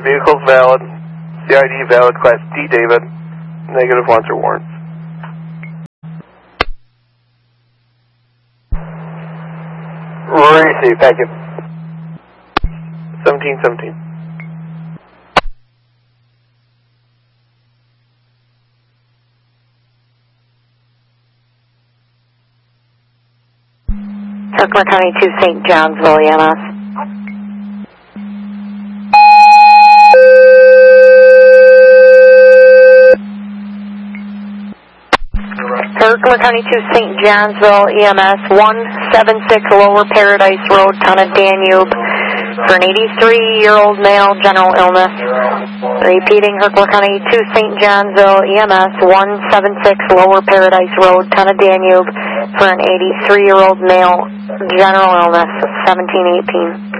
Vehicle's valid. CID valid, Class D, David. Negative wants or warrants. Receive, thank you. 1717. Kirkland County 2 St. Johnsville, EMS. Kirkland County 2 St. Johnsville, EMS 176 Lower Paradise Road, Town of Danube, for an 83-year-old male, general illness. Repeating, Kirkland County 2 St. Johnsville, EMS 176 Lower Paradise Road, Town of Danube, for an 83-year-old male, general illness, 1718.